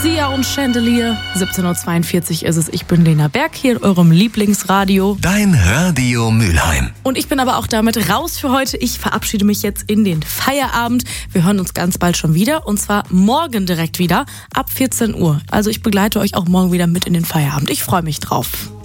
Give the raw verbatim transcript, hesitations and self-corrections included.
Sia und Chandelier. siebzehn Uhr zweiundvierzig ist es. Ich bin Lena Berg hier in eurem Lieblingsradio. Dein Radio Mülheim. Und ich bin aber auch damit raus für heute. Ich verabschiede mich jetzt in den Feierabend. Wir hören uns ganz bald schon wieder. Und zwar morgen direkt wieder ab vierzehn Uhr. Also ich begleite euch auch morgen wieder mit in den Feierabend. Ich freue mich drauf.